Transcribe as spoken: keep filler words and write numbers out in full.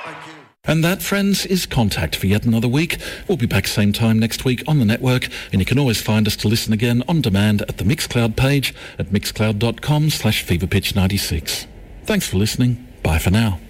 And that, friends, is Contact for yet another week. We'll be back same time next week on the network, and you can always find us to listen again on demand at the Mixcloud page at mixcloud.com slash feverpitch96. Thanks for listening. Bye for now.